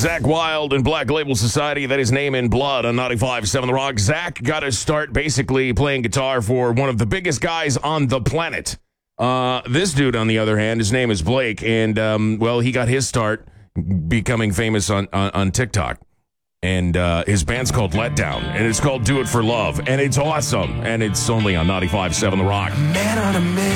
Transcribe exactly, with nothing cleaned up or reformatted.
Zach Wilde and Black Label Society, that is Name in Blood on ninety-five point seven The Rock. Zach got his start basically playing guitar for one of the biggest guys on the planet. Uh, this dude, on the other hand, his name is Blake, and, um, well, he got his start becoming famous on, on, on TikTok. And uh, his band's called Letdown, and it's called Do It For Love, and it's awesome, and it's only on ninety-five point seven The Rock. Man on a